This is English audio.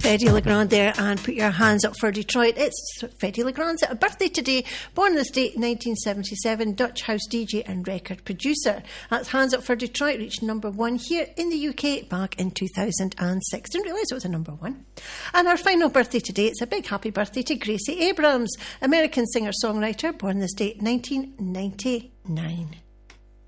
Freddie LeGrand there, and put your hands up for Detroit. It's Freddie LeGrand's birthday today. Born in the state 1977, Dutch house DJ and record producer. That's Hands Up for Detroit, reached number 1 here in the UK back in 2006. Didn't realise it was a number 1. And our final birthday today, it's a big happy birthday to Gracie Abrams, American singer-songwriter, born in the state 1999.